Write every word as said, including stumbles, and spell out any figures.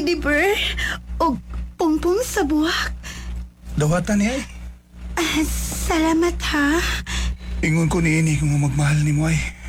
Teddy Bear o pungpong sa buwak. Dawatan niya ay. Ah, salamat ha. Ingon ko ni ini kung magmahal ni mo ay.